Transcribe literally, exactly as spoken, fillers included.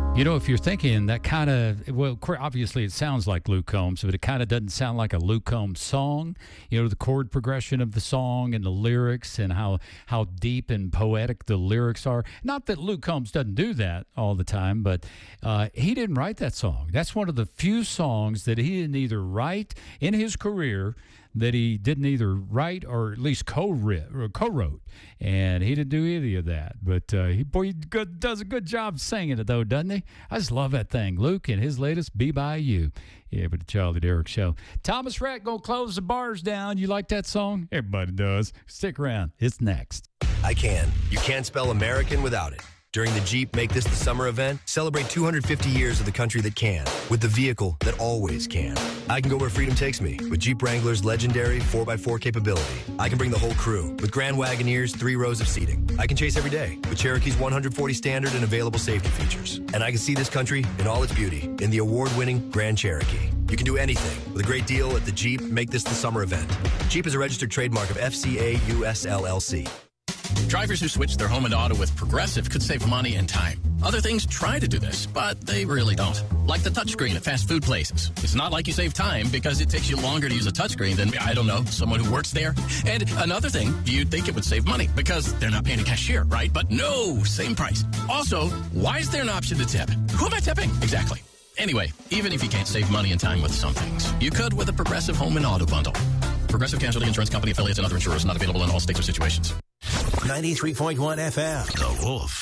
You know, if you're thinking that kind of, well, obviously it sounds like Luke Combs, but it kind of doesn't sound like a Luke Combs song. You know, the chord progression of the song and the lyrics and how, how deep and poetic the lyrics are. Not that Luke Combs doesn't do that all the time, but uh, he didn't write that song. That's one of the few songs that he didn't either write in his career that he didn't either write or at least co-wrote, or co-wrote. And he didn't do any of that. But uh, he, boy, he good, does a good job singing it, though, doesn't he? I just love that thing. Luke and his latest, Be By You. Yeah, but the Charlie Derrick Show. Thomas Rhett going to close the bars down. You like that song? Everybody does. Stick around. It's next. I can. You can't spell American without it. During the Jeep Make This the Summer event, celebrate two hundred fifty years of the country that can, with the vehicle that always can. I can go where freedom takes me with Jeep Wrangler's legendary four by four capability. I can bring the whole crew with Grand Wagoneer's three rows of seating. I can chase every day with Cherokee's one hundred forty standard and available safety features. And I can see this country in all its beauty in the award-winning Grand Cherokee. You can do anything with a great deal at the Jeep Make This the Summer event. Jeep is a registered trademark of F C A U S L L C. Drivers who switch their home and auto with Progressive could save money and time. Other things try to do this, but they really don't. Like the touchscreen at fast food places. It's not like you save time because it takes you longer to use a touchscreen than, I don't know, someone who works there. And another thing, you'd think it would save money because they're not paying a cashier, right? But no, same price. Also, why is there an option to tip? Who am I tipping? Exactly. Anyway, even if you can't save money and time with some things, you could with a Progressive home and auto bundle. Progressive Casualty Insurance Company affiliates and other insurers not available in all states or situations. ninety-three point one F M. The Wolf.